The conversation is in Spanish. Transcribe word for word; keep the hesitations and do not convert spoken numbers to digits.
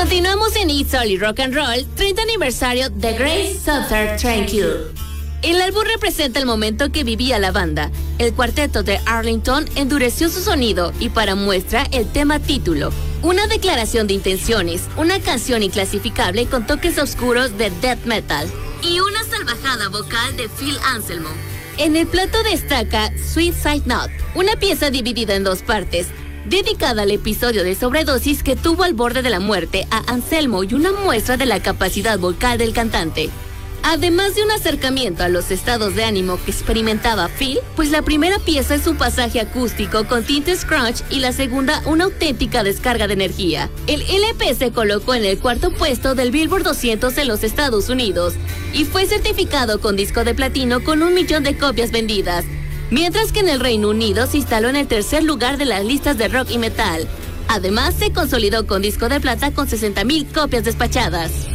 Continuamos en It's Only Rock and Roll, treinta aniversario de Grace Southern Tranquil. El álbum representa el momento que vivía la banda. El cuarteto de Arlington endureció su sonido y para muestra el tema título. Una declaración de intenciones, una canción inclasificable con toques oscuros de death metal y una salvajada vocal de Phil Anselmo. En el plato destaca Sweet Side Note, una pieza dividida en dos partes, dedicada al episodio de sobredosis que tuvo al borde de la muerte a Anselmo y una muestra de la capacidad vocal del cantante. Además de un acercamiento a los estados de ánimo que experimentaba Phil, pues la primera pieza es un pasaje acústico con tintes crunch y la segunda una auténtica descarga de energía. El L P se colocó en el cuarto puesto del Billboard doscientos en los Estados Unidos y fue certificado con disco de platino con un millón de copias vendidas, mientras que en el Reino Unido se instaló en el tercer lugar de las listas de rock y metal. Además, se consolidó con disco de plata con sesenta mil copias despachadas.